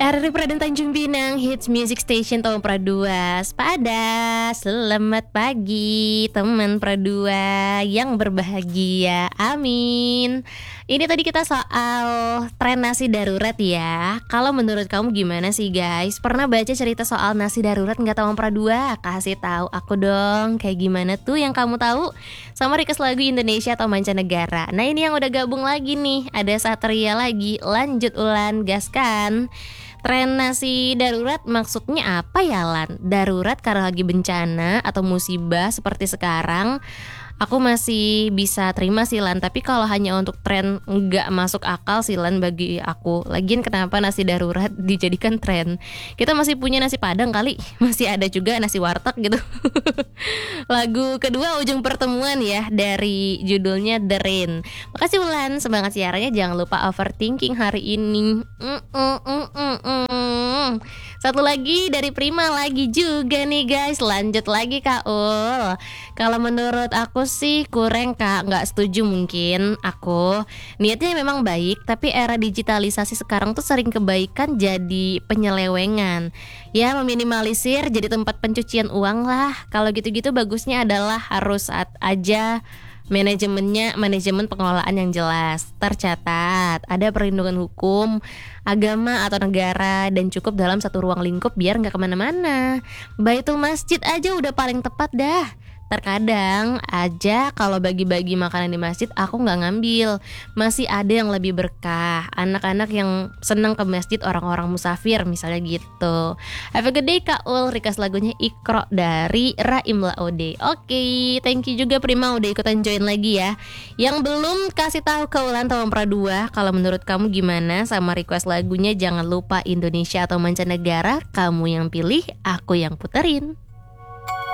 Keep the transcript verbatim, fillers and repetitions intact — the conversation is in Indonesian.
R R I Praden Tanjung Pinang, Hits Music Station tahun Pradua. Sepada, selamat pagi teman Pradua yang berbahagia, amin. Ini tadi kita soal tren nasi darurat ya. Kalau menurut kamu gimana sih guys? Pernah baca cerita soal nasi darurat nggak tahun Pradua? Kasih tahu aku dong, kayak gimana tuh yang kamu tahu? Sama request lagu Indonesia atau mancanegara. Nah ini yang udah gabung lagi nih, ada Satria lagi. Lanjut Ulan, gaskan. Tren nasi darurat maksudnya apa ya Lan? Darurat karena lagi bencana atau musibah seperti sekarang, aku masih bisa terima sih Lan. Tapi kalau hanya untuk tren nggak masuk akal sih Lan bagi aku. Lagian kenapa nasi darurat dijadikan tren? Kita masih punya nasi padang kali. Masih ada juga nasi warteg gitu. Lagu kedua Ujung Pertemuan ya, dari judulnya The Rain. Makasih Ulan, semangat siarannya. Jangan lupa overthinking hari ini. mm, mm, mm, mm, mm. Satu lagi dari Prima lagi juga nih guys. Lanjut lagi Kak Ul. Kalau menurut aku sih kurang Kak, nggak setuju mungkin aku. Niatnya memang baik, tapi era digitalisasi sekarang tuh sering kebaikan jadi penyelewengan. Ya meminimalisir jadi tempat pencucian uang lah. Kalau gitu-gitu bagusnya adalah harus saat aja manajemennya, manajemen pengelolaan yang jelas, tercatat, ada perlindungan hukum, agama atau negara, dan cukup dalam satu ruang lingkup biar nggak kemana-mana. Baitul masjid aja udah paling tepat dah. Terkadang aja kalau bagi-bagi makanan di masjid aku nggak ngambil, masih ada yang lebih berkah. Anak-anak yang senang ke masjid, orang-orang musafir misalnya gitu. Have a good day Kak Ul. Request lagunya Iqra dari Raim Laode. Oke, okay, thank you juga Prima udah ikutan join lagi ya. Yang belum kasih tahu ke Ulan tahun Pradua, kalau menurut kamu gimana sama request lagunya? Jangan lupa Indonesia atau mancanegara, kamu yang pilih, aku yang puterin.